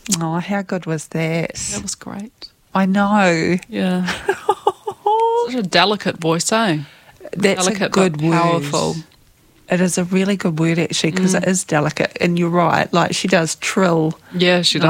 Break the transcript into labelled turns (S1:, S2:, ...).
S1: Oh, how good was that?
S2: That was great.
S1: I know.
S2: Yeah. Such a delicate voice, eh?
S1: That's
S2: Delicate,
S1: a good
S2: but
S1: word.
S2: powerful.
S1: It is a really good word, actually, because it is delicate. And you're right, like she does trill
S2: Yeah, she does.